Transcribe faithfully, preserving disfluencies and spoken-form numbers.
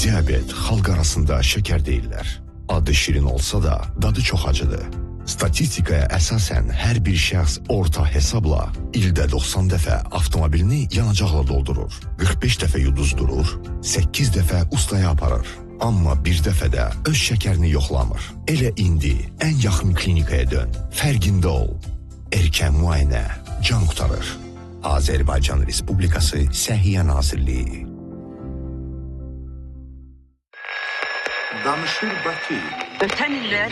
Diabet xalq arasında şəkər deyirlər. Adı şirin olsa da dadı çox acıdır. Statistikaya əsasən hər bir şəxs orta hesabla ildə doxsan dəfə avtomobilini yanacaqla doldurur. qırx beş dəfə yuduz durur, səkkiz dəfə ustaya aparır. Amma bir dəfə də öz şəkərini yoxlamır. Elə indi ən yaxın klinikaya dön. Fərqində ol. Erkən müayinə can qurtarır. Azərbaycan Respublikası Səhiyyə Nazirliyi. Danışır Bakı. Ötən illər